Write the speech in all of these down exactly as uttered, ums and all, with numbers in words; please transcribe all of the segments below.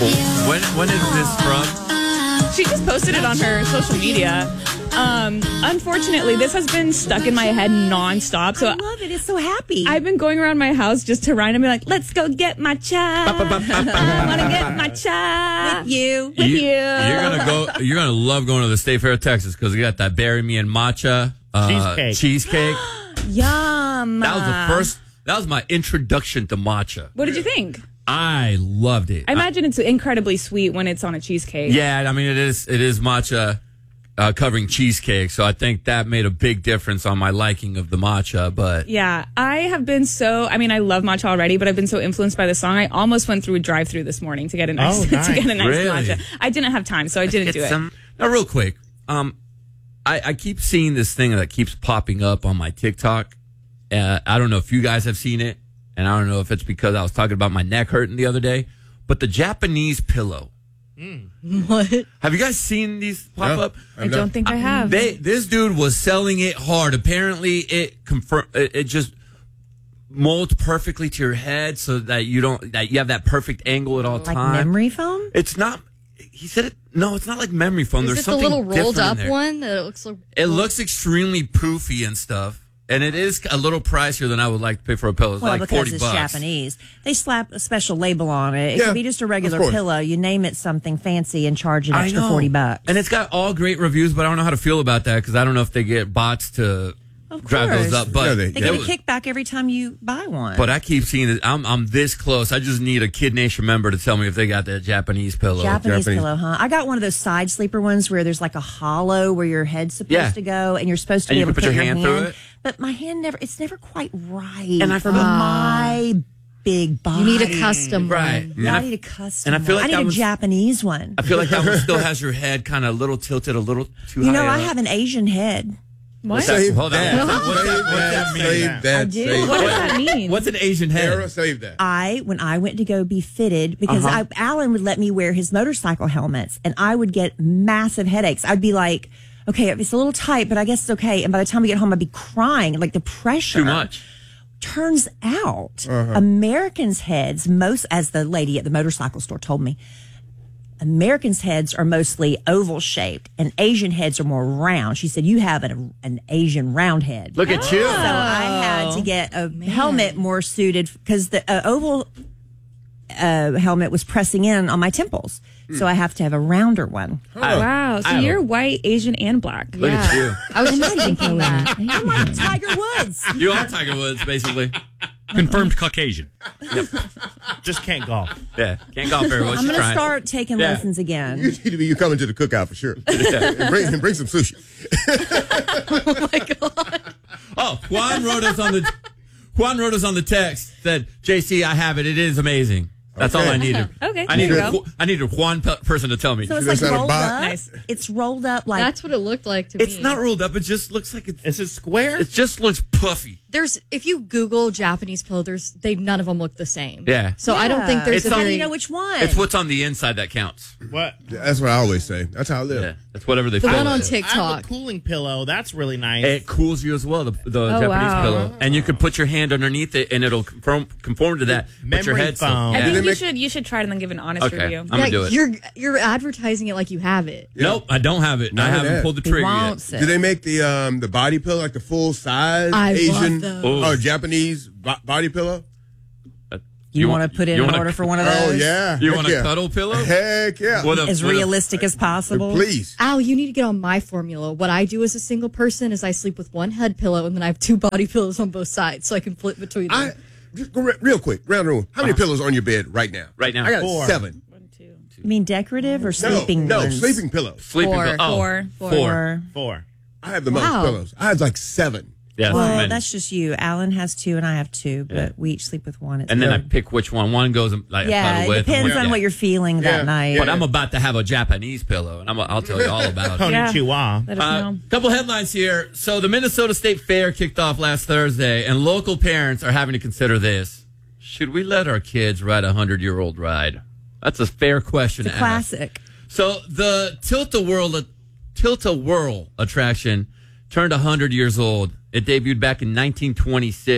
When when is this from? She just posted it on her social media. Um, unfortunately, this has been stuck in my head nonstop. So I love it. It's so happy. I've been going around my house just to rhyme and be like, let's go get my chai. I want to get my chai. With you. With you. You're gonna go. You're gonna love going to the State Fair of Texas because you got that Bury Me in Matcha uh, Cheesecake. Cheesecake. Yum. That was the first. That was my introduction to matcha. What did you think? I loved it. I imagine it's incredibly sweet when it's on a cheesecake. Yeah, I mean it is. It is matcha uh, covering cheesecake, so I think that made a big difference on my liking of the matcha. But Yeah, I have been so, I mean, I love matcha already, but I've been so influenced by the song. I almost went through a drive-through this morning to get a nice, Oh, nice. to get a nice Really? matcha. I didn't have time, so I didn't do Get it. some- now, real quick, um, I, I keep seeing this thing that keeps popping up on my TikTok. Uh, I don't know if you guys have seen it, and I don't know if it's because I was talking about my neck hurting the other day, but the Japanese pillow. What? Have you guys seen these pop Yeah. up? I don't think I have. They this dude was selling it hard. Apparently, it confirm it, it just molds perfectly to your head so that you don't that you have that perfect angle at all Like times. memory foam? It's not. He said it. No, it's not like memory foam. Is There's it the something little rolled different in up there. one that it looks like? It looks extremely poofy and stuff, and it is a little pricier than I would like to pay for a pillow. It's Well, like because forty it's bucks. Japanese. They slap a special label on it. It Yeah, could be just a regular of course. pillow. You name it something fancy and charge an I extra know. forty bucks. and it's got all great reviews, but I don't know how to feel about that because I don't know if they get bots to Of drive those course. up. But Yeah, they- They it get a was- kickback every time you buy one. But I keep seeing it. I'm I'm this close. I just need a Kid Nation member to tell me if they got that Japanese pillow. Japanese, Japanese. pillow, huh? I got one of those side sleeper ones where there's like a hollow where your head's supposed Yeah. to go, and you're supposed to And be you able can to put your hand through it? But my hand never, it's never quite right And I for feel- my big body. You need a custom Right. one. Yeah, And I I- need a custom and I feel one. like I need that a was- Japanese one. I feel like that one still has your head kind of a little tilted, a little too You high. know, I up. have an Asian head. What? Save Hold on. that. What's that- what's that- Save what's that. that mean? Save that. I do. Save What does that. that mean? What's an Asian head? Sarah, save that. I, when I went to go be fitted, because Uh-huh. I, Alan would let me wear his motorcycle helmets, and I would get massive headaches. I'd be like, okay, it's a little tight, but I guess it's okay. And by the time we get home, I'd be crying, like the pressure. Too much. Turns out, Uh-huh. Americans' heads, most, as the lady at the motorcycle store told me, Americans' heads are mostly oval shaped, and Asian heads are more round. She said, "You have an, an Asian round head." Look at you. So I had to get a helmet more suited because the uh, oval uh, helmet was pressing in on my temples. So I have to have a rounder one. I- Wow. So I- you're white, Asian, and black. Look at you. I was just thinking that. I'm like Tiger Woods. You are Tiger Woods, basically. Confirmed Caucasian. Just can't golf. Yeah. Can't golf very well. I'm She's going to trying. start taking Yeah. lessons again. You need to be you coming to the cookout for sure. and, bring, and bring some sushi. Oh, Juan wrote us on the Juan wrote us on the text. Said, "J C, I have it. It is amazing." That's all I needed. Okay, I there needed you a, go. I needed a Juan pe- person to tell me. So it's That's like not a rolled box. up. Nice. It's rolled up like That's what it looked like to It's me. not rolled up. It just looks like it's. Is it square? It just looks puffy. There's if you Google Japanese pillow, there's they none of them look the same. Yeah. So I don't think there's It's a on- How do very. you know which one? It's what's on the inside that counts. What? That's what I always say. That's how I live. Yeah, that's whatever they. the feel one on it is. I have TikTok. a cooling pillow. That's really nice. It cools you as well. The, the Japanese wow. pillow, and you could put your hand underneath it, and it'll conform, conform to that. But your Memory head still- foam. I Yeah. think they you make- should you should try it and then give an honest Okay. review. I'm gonna do it. You're you're advertising it like you have it. Nope, I don't have it. Not I haven't that. pulled the He trigger yet. wants it. Do they make the um the body pillow like the full size I love Asian those. or Japanese bo- body pillow? You, want to put in you an wanna- order for one of those? Oh yeah. You Heck want a yeah. cuddle pillow? Heck yeah. With a- As with a- realistic as possible. Please. Al, you need to get on my formula. What I do as a single person is I sleep with one head pillow and then I have two body pillows on both sides so I can flip between them. I just go re- real quick, round the room. How many Uh-huh. pillows on your bed right now? Right now. I got Four. seven. You mean decorative or No, sleeping no, ones? sleeping pillows. Sleeping Four. pill- oh, Four. Four. Four. Four. I have the Wow. most pillows. I have like seven. Yeah, Well, many. that's just you. Alan has two and I have two, but Yeah. we each sleep with one. It's and then I good. pick which one. One goes like yeah, cuddle it with. and depends one- on yeah. what you're feeling Yeah. that night. But I'm about to have a Japanese pillow, and I'm, I'll tell you all about it. Yeah. Konnichiwa. Let us A know. couple headlines here. So the Minnesota State Fair kicked off last Thursday, and local parents are having to consider this. Should we let our kids ride a hundred-year-old ride? That's a fair question It's a to ask. classic. So the Tilt-A-Whirl, Tilt-A-Whirl attraction turned one hundred years old. It debuted back in nineteen twenty-six.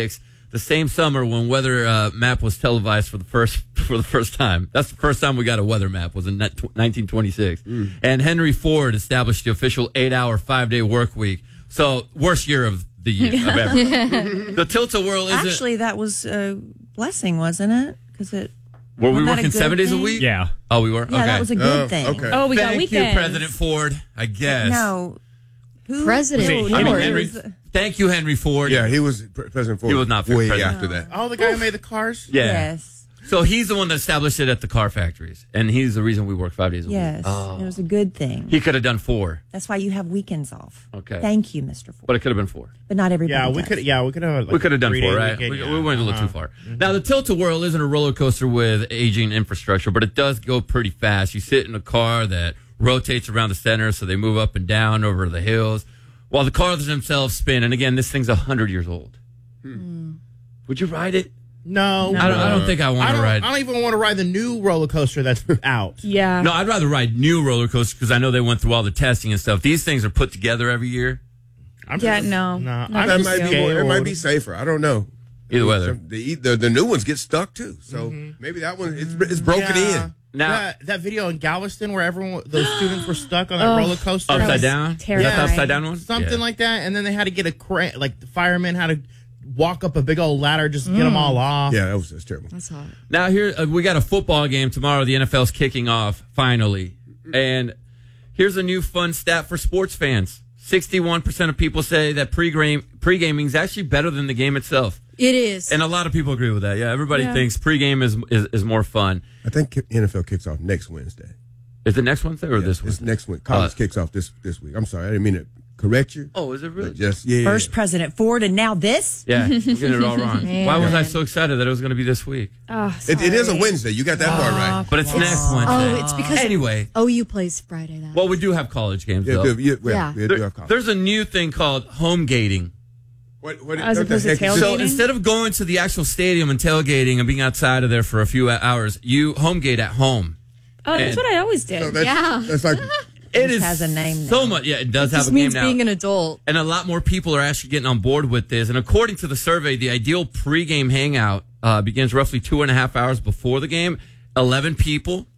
the same summer when weather uh, map was televised for the first for the first time. That's the first time we got a weather map was in nineteen twenty-six. Mm. And Henry Ford established the official eight-hour, five-day work week. So worst year of the year of ever. The Tilt-A-Whirl isn't. Actually, that was a blessing, wasn't it? Because it. Were we wasn't that a working good seven days a thing? week? Yeah. Oh, we were? Yeah, okay. that was a good Oh, thing. okay. Oh, we got Thank weekends. you, President Ford, I guess. No. Who? President who- Was I he mean, who Henry, was- thank you, Henry Ford. Yeah, he was Pre- President Ford. He was not way president. after that. Oh, the guy who made the cars? Yeah. Yes. So he's the one that established it at the car factories, and he's the reason we work five days a Yes. week. It was a good thing. He could have done four, That's why you have weekends off. Okay. Thank you, Mister Ford. but it could have been four. But not everybody. Yeah, we does. could. Yeah, we could have. Like we could have done three-day four, right? weekend, we, yeah. we went a little Uh-huh. too far. Now, the Tilt-A-Whirl isn't a roller coaster with aging infrastructure, but it does go pretty fast. You sit in a car that rotates around the center, so they move up and down over the hills, while the cars themselves spin. And again, this thing's one hundred years old. Hmm. Would you ride it? No, I don't, I don't think I want I to don't. ride. I don't even want to ride the new roller coaster that's out. Yeah. No, I'd rather ride new roller coasters because I know they went through all the testing and stuff. These things are put together every year. I'm Yeah, just- no. no. Not I'm That just might be scared. more, it might be safer. I don't know. Either weather. Some- The, the the new ones get stuck too. So maybe that one it's, it's broken Yeah. in. Now- that, that video in Galveston where everyone, those students were stuck on that roller coaster, Upside was down? Is that the terrifying. upside down one? something Yeah. like that, and then they had to get a crane. Like the firemen had to walk up a big old ladder just to get them all off. Yeah, that was that's terrible. That's hot. Now here uh, we got a football game tomorrow. The N F L's kicking off finally, and here's a new fun stat for sports fans: sixty-one percent of people say that pre-game pre-gaming is actually better than the game itself, It is. and a lot of people agree with that. Yeah, everybody Yeah. thinks pre-game is, is is more fun. I think N F L kicks off next Wednesday. Is it next Wednesday or this It's Wednesday? next week. College Uh, kicks off this this week. I'm sorry, I didn't mean to correct you. Oh, is it really? But just yeah. First President Ford, and now this. Yeah, I'm getting it all wrong. Man. Why was I so excited that it was going to be this week? Oh, it, it is a sorry. Wednesday. You got that part right. But it's next oh, Wednesday. it's because Anyway, O U plays Friday. That. well, we do have college games Yeah, though. yeah, yeah, well, Yeah. we do There- have college. there's a new thing called home gating. What, what, As what the opposed to heck is tailgating? this? So instead of going to the actual stadium and tailgating and being outside of there for a few hours, you home gate at home. Oh, that's And- what I always did. So that's, Yeah. that's like It Just is has a name so now. much. Yeah, it does It have just a name means now. being an adult. And a lot more people are actually getting on board with this. And according to the survey, the ideal pregame hangout uh, begins roughly two and a half hours before the game. eleven people,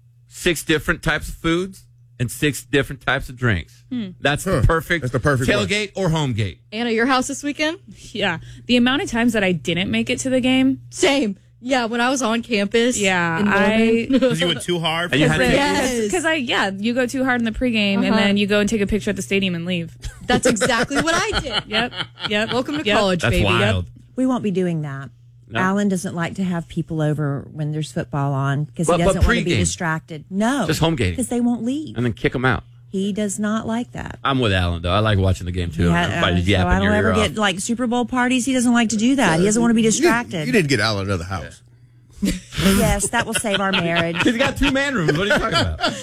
six different types of foods, and six different types of drinks. That's Huh. the perfect, That's the perfect one. tailgate or home gate. Anna, your house this weekend? Yeah. The amount of times that I didn't make it to the game. Same. Yeah, when I was on campus. Yeah. in I. Norman. Because you went too hard. And you had to- Yes. Because I, yeah, you go too hard in the pregame and Uh-huh. then you go and take a picture at the stadium and leave. That's exactly what I did. Yep. Yep. Welcome to Yep. college, That's baby. wild. We won't be doing that. No? Alan doesn't like to have people over when there's football on because But- he but doesn't want to be pregame. distracted. No, Just home gating. because they won't leave. And then kick them out. He does not like that. I'm with Alan, though. I like watching the game, too. Yeah, Everybody's uh, so yapping I don't your ever ear get off. like Super Bowl parties. He doesn't like to do that. He doesn't want to be You, distracted. you didn't get out of another house. Yes, that will save our marriage. He's got two man rooms. What are you talking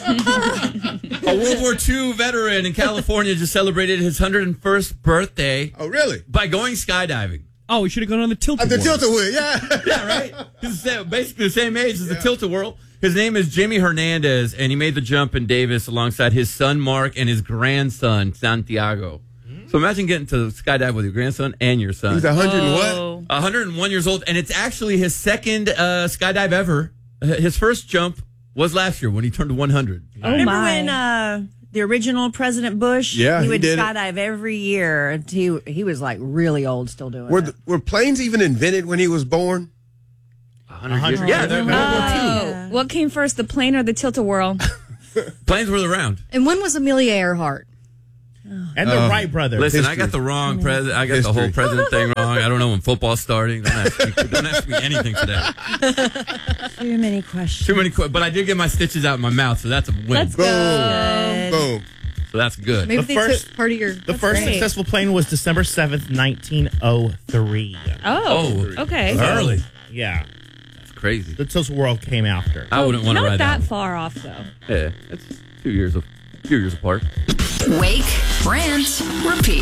about? A World War Two veteran in California just celebrated his one hundred first birthday Oh, really? by going skydiving. Oh, we should have gone on the tilt. Uh, the tilt-a-whirl, yeah. Yeah, right? He's the same- basically the same age as the Tilt-A-Whirl. His name is Jimmy Hernandez, and he made the jump in Davis alongside his son, Mark, and his grandson, Santiago. So imagine getting to skydive with your grandson and your son. He's a hundred and what? Oh. one hundred one years old, and it's actually his second uh, skydive ever. Uh, His first jump was last year when he turned one hundred. Oh, Remember my. when uh, the original President Bush? Yeah, he he would did it. skydive every year. And he he was like really old, still doing Were, it. the, were planes even invented when he was born? one hundred years. hundred Yeah, years they're ago. World War Oh, Yeah. what came first, the plane or the tilt-a-whirl? Two. Planes were around. And when was Amelia Earhart? And the Wright brothers. Listen, I History. got the wrong president. I got the whole History. president thing wrong. I don't know when football's starting. Don't ask me, don't ask me anything today. Too many questions. Too many, qu- but I did get my stitches out in my mouth, so that's a win. Let's Boom. Good. Boom. So that's good. Maybe The they first- took part of your. The first great. successful plane was December seventh, nineteen oh three. Oh, Oh, okay. early. Yeah. That's crazy. The Tilt-A-Whirl came after. I wouldn't want to Not ride that that. far off, though. Yeah, it's two years of two years apart. Wake, rant, repeat.